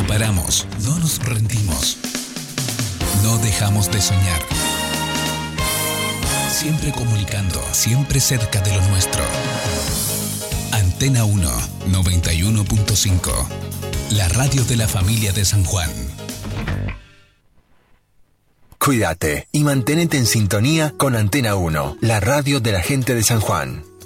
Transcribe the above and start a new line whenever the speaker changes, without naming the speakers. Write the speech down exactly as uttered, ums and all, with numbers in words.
paramos, no nos rendimos. No dejamos de soñar. Siempre comunicando, siempre cerca de lo nuestro. Antena uno, noventa y uno punto cinco. La radio de la familia de San Juan.
Cuídate y manténete en sintonía con Antena uno, la radio de la gente de San Juan.